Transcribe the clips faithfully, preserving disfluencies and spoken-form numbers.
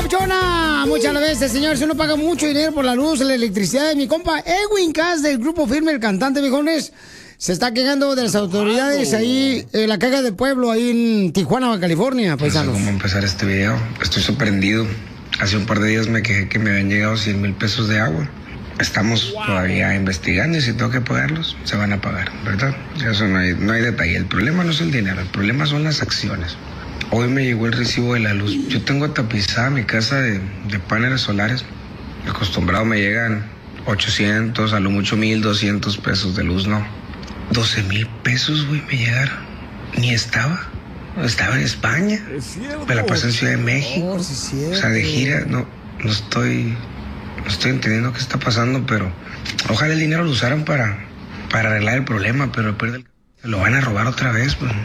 papuchona! Muchas veces, señores, uno paga mucho dinero por la luz, la electricidad. Mi compa Edwin Cass del Grupo Firme, el cantante, viejones, se está quejando de las autoridades ahí en la caga del pueblo, ahí en Tijuana, California, paisanos. No sé cómo empezar este video. Estoy sorprendido. Hace un par de días me quejé que me habían llegado cien mil pesos de agua. Estamos wow. todavía investigando y si tengo que pagarlos, se van a pagar, ¿verdad? Eso no hay, no hay detalle. El problema no es el dinero, el problema son las acciones. Hoy me llegó el recibo de la luz. Yo tengo tapizada mi casa de, de paneles solares. Acostumbrado me llegan ochocientos, a lo mucho mil doscientos pesos de luz, ¿no? doce mil pesos, güey, me llegaron. Ni estaba. Estaba en España. Me la pasé en Ciudad de México. Oh, sí, o sea, de gira. No, no estoy... No estoy entendiendo qué está pasando, pero... Ojalá el dinero lo usaran para... Para arreglar el problema, pero después del... Lo van a robar otra vez, pues.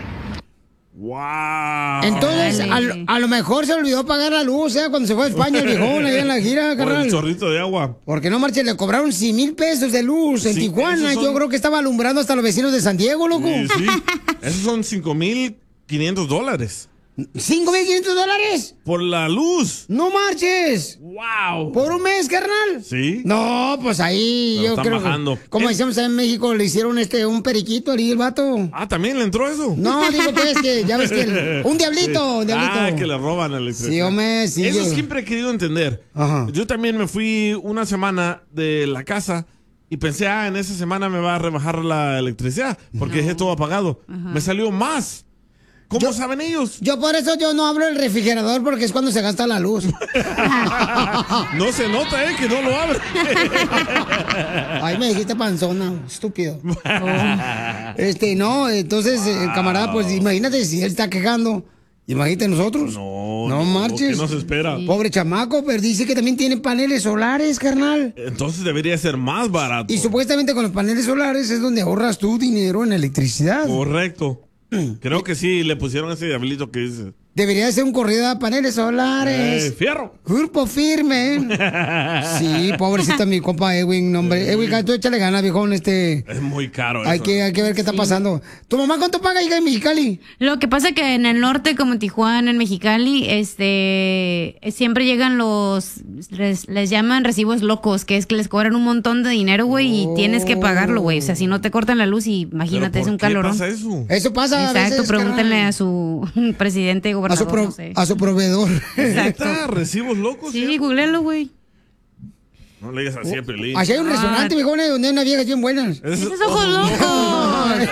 ¡Wow! Entonces, a, a lo mejor se olvidó pagar la luz, ¿eh? Cuando se fue a España el viejón, allá en la gira, Por carnal. el chorrito de agua. Porque no, marche, le cobraron cien mil pesos de luz en Sí, Tijuana. esos son- Yo creo que estaba alumbrando hasta los vecinos de San Diego, loco. Sí, sí. Esos son cinco mil quinientos dólares. ¿cinco mil quinientos dólares? Por la luz. ¡No marches! ¡Wow! ¿Por un mes, carnal? Sí. No, pues ahí Pero yo están creo bajando. que, como Es- decíamos en México, le hicieron este un periquito ahí el vato. Ah, ¿también le entró eso? No, digo pues que ya ves que el- un diablito, un diablito. Ah, que le roban la electricidad. Sí, hombre, sí, Eso yo- siempre he querido entender. Ajá. Yo también me fui una semana de la casa y pensé, ah, en esa semana me va a rebajar la electricidad porque dejé todo apagado. Me salió más. ¿Cómo saben ellos? Yo por eso yo no hablo del refrigerador porque es cuando se gasta la luz. No se nota, ¿eh? Que no lo abre. Ay, me dijiste panzona, estúpido. Este, no, entonces, wow. el camarada, pues imagínate si él está quejando. Imagínate nosotros. No, no marches. ¿qué nos espera? Sí. Pobre chamaco, pero dice que también tiene paneles solares, carnal. Entonces debería ser más barato. Y supuestamente con los paneles solares es donde ahorras tu dinero en electricidad. Correcto. Creo que sí, le pusieron ese diablito que dice. Debería ser un corrido de paneles solares. Eh, fierro. Grupo Firme. Sí, pobrecito mi compa Edwin, hombre. Edwin, tú échale ganas, viejón, este. Es muy caro Hay eso. que, hay que ver qué está pasando. ¿Tu mamá cuánto paga, hija, en Mexicali? Lo que pasa que en el norte, como en Tijuana, en Mexicali, este, siempre llegan los, les, les llaman recibos locos, que es que les cobran un montón de dinero, güey, y tienes que pagarlo, güey. O sea, si no te cortan la luz, imagínate, es un calorón. ¿Qué pasa eso? Eso pasa a Exacto, veces, pregúntenle carnal. a su presidente, A su, gobernador, pro- no sé. a su proveedor. Exacto. ¿Neta? ¿Recibos locos? Sí, ¿sí? googlelo, güey. No le digas así a Pelín. Allá hay un Ah. restaurante, viejón, donde hay unas viejas bien buenas. Esos ¡Esos ojos locos!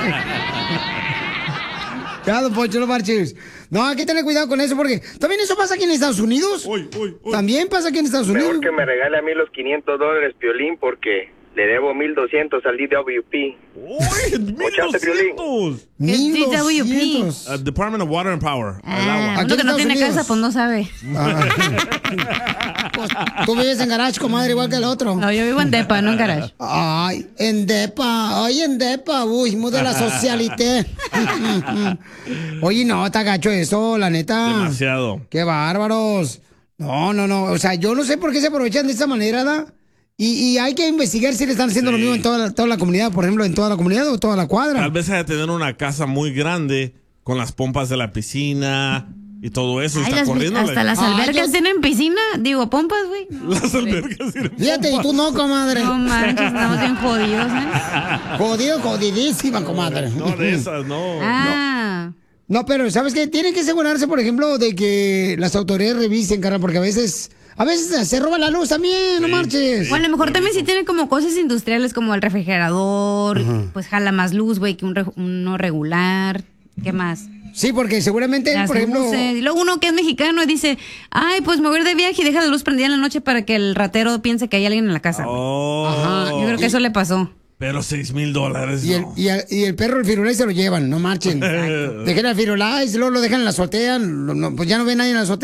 Ya, don Poncho, no marches. No, hay que tener cuidado con eso porque también eso pasa aquí en Estados Unidos. Uy, uy, uy. También pasa aquí en Estados Unidos. Mejor que me regale a mí los quinientos dólares, Piolín, porque le debo mil doscientos al D W P. ¡Uy! ¡mil Muchacho, Piolín. doscientos! mil D W P. doscientos. Uh, Department of Water and Power. el Ah, agua. Aquí uno en que no Estados tiene Unidos. casa, pues no sabe. Pues, tú vives en garage, comadre, igual que el otro. No, yo vivo en Depa, no en garage. Ay, en Depa, ay, en Depa, uy, muy de la socialité. Oye, no, está gacho eso, la neta. Demasiado. Qué bárbaros. No, no, no, o sea, yo no sé por qué se aprovechan de esa manera, ¿da? Y, y hay que investigar si le están haciendo Sí. lo mismo en toda la, toda la comunidad, por ejemplo, en toda la comunidad o toda la cuadra. Tal vez haya de tener una casa muy grande con las pompas de la piscina y todo eso. y Ay, está las- corriendo. hasta la- las Ay, albercas yo- tienen piscina, digo, pompas, güey. No, Las hombre. albercas tienen Fíjate, y pompas. tú no, comadre. No manches, estamos bien jodidos, ¿eh? Jodido, jodidísima, comadre. No, de esas, no. Ah. No, pero ¿sabes qué? Tienen que asegurarse, por ejemplo, de que las autoridades revisen, cara, porque a veces, a veces se roba la luz también, no Sí. marches. O a lo mejor también sí tiene como cosas industriales como el refrigerador, pues jala más luz, güey, que un re- uno regular. ¿Qué más? Sí, porque seguramente, Las por ejemplo... luces. Y luego uno que es mexicano y dice, ay, pues me voy a ir de viaje y deja la luz prendida en la noche para que el ratero piense que hay alguien en la casa. güey. Oh. Ajá, Yo creo que eso le pasó. Pero seis mil dólares. Y el, no. y, el, y el perro, el firulais, se lo llevan, no marchen. Dejen al firulais, luego lo dejan en la azotea, lo- no, pues ya no ve nadie en la azotea.